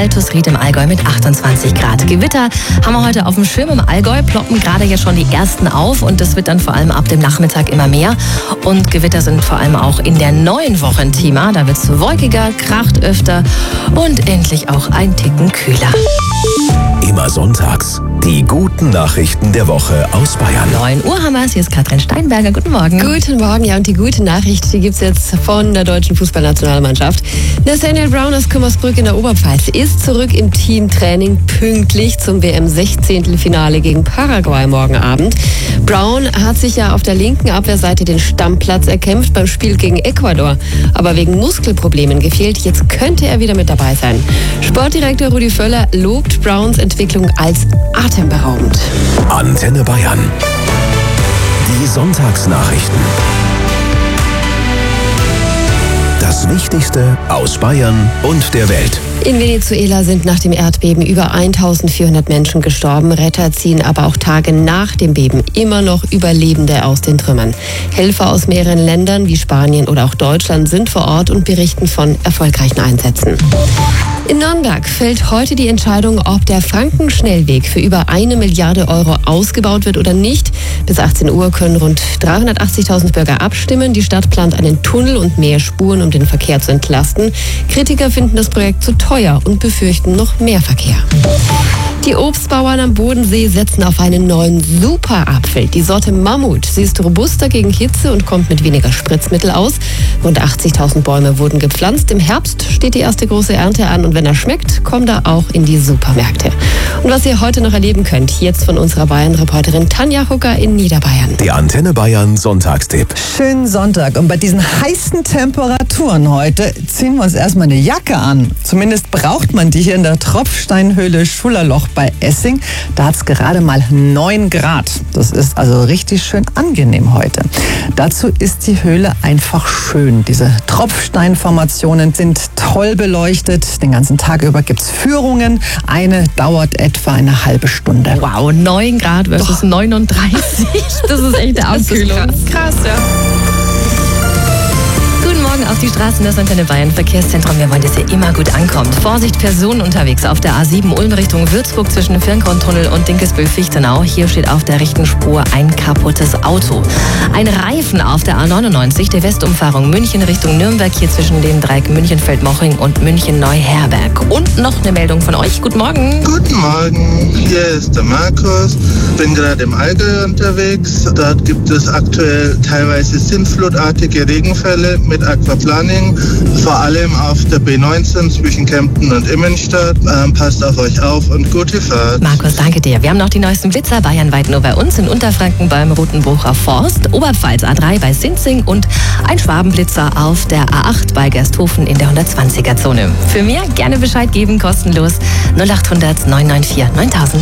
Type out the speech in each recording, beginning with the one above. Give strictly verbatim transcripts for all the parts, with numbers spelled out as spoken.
Altusried im Allgäu mit achtundzwanzig Grad. Gewitter haben wir heute auf dem Schirm im Allgäu, ploppen gerade jetzt schon die ersten auf und das wird dann vor allem ab dem Nachmittag immer mehr. Und Gewitter sind vor allem auch in der neuen Woche ein Thema. Da wird es wolkiger, kracht öfter und endlich auch ein Ticken kühler. Immer sonntags die guten Nachrichten der Woche aus Bayern. neun Uhr haben wir es. Hier ist Katrin Steinberger. Guten Morgen. Guten Morgen, ja, und die gute Nachricht, die gibt es jetzt von der deutschen Fußballnationalmannschaft. Nathaniel Brown aus Kümmersbrück in der Oberpfalz ist zurück im Teamtraining pünktlich zum W M-Sechzehntelfinale gegen Paraguay morgen Abend. Brown hat sich ja auf der linken Abwehrseite den Stammplatz erkämpft beim Spiel gegen Ecuador, aber wegen Muskelproblemen gefehlt. Jetzt könnte er wieder mit dabei sein. Sportdirektor Rudi Völler lobt Browns Entwicklung als atemberaubend. Antenne Bayern. Die Sonntagsnachrichten. Das Wichtigste aus Bayern und der Welt. In Venezuela sind nach dem Erdbeben über eintausendvierhundert Menschen gestorben. Retter ziehen aber auch Tage nach dem Beben immer noch Überlebende aus den Trümmern. Helfer aus mehreren Ländern wie Spanien oder auch Deutschland sind vor Ort und berichten von erfolgreichen Einsätzen. In Nürnberg fällt heute die Entscheidung, ob der Frankenschnellweg für über eine Milliarde Euro ausgebaut wird oder nicht. Bis achtzehn Uhr können rund dreihundertachtzigtausend Bürger abstimmen. Die Stadt plant einen Tunnel und mehr Spuren, um den Verkehr zu entlasten. Kritiker finden das Projekt zu teuer und befürchten noch mehr Verkehr. Die Obstbauern am Bodensee setzen auf einen neuen Superapfel, die Sorte Mammut. Sie ist robuster gegen Hitze und kommt mit weniger Spritzmittel aus. Rund achtzigtausend Bäume wurden gepflanzt. Im Herbst steht die erste große Ernte an und wenn er schmeckt, kommt er auch in die Supermärkte. Und was ihr heute noch erleben könnt, jetzt von unserer Bayern-Reporterin Tanja Hucker in Niederbayern. Die Antenne Bayern Sonntagstipp. Schönen Sonntag und bei diesen heißen Temperaturen heute ziehen wir uns erstmal eine Jacke an. Zumindest braucht man die hier in der Tropfsteinhöhle Schullerloch bei Essing. Da hat es gerade mal neun Grad. Das ist also richtig schön angenehm heute. Dazu ist die Höhle einfach schön. Diese Tropfsteinformationen sind toll beleuchtet. Den ganzen Tag über gibt es Führungen. Eine dauert etwa eine halbe Stunde. Wow, neun Grad versus oh. neununddreißig. Das ist echt eine Abkühlung. Krass. krass, ja. Guten Morgen auf die Straßen des Antenne Bayern Verkehrszentrum. Wir wollen, dass ihr immer gut ankommt. Vorsicht, Personen unterwegs auf der A sieben Ulm Richtung Würzburg zwischen Firnkorntunnel und Dinkelsbühl-Fichtenau. Hier steht auf der rechten Spur ein kaputtes Auto. Ein Reifen auf der A neunundneunzig, der Westumfahrung München Richtung Nürnberg, hier zwischen dem Dreieck München-Feldmoching und München-Neuherberg. Und noch eine Meldung von euch. Guten Morgen. Guten Morgen, hier ist der Markus. Bin gerade im Allgäu unterwegs. Dort gibt es aktuell teilweise sintflutartige Regenfälle mit Aquaplaning, vor allem auf der B neunzehn zwischen Kempten und Immenstadt. Ähm, passt auf euch auf und gute Fahrt. Markus, danke dir. Wir haben noch die neuesten Blitzer bayernweit nur bei uns in Unterfranken beim Rotenbrucher Forst, Oberpfalz A drei bei Sinzing und ein Schwabenblitzer auf der A acht bei Gersthofen in der hundertzwanziger Zone. Für mehr gerne Bescheid geben, kostenlos null achthundert neun neun vier neuntausend.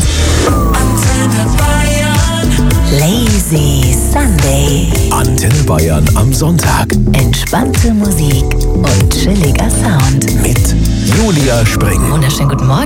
Lazy Sunday. Antenne Bayern am Sonntag. Entspannte Musik und chilliger Sound. Mit Julia Spring. Wunderschönen guten Morgen.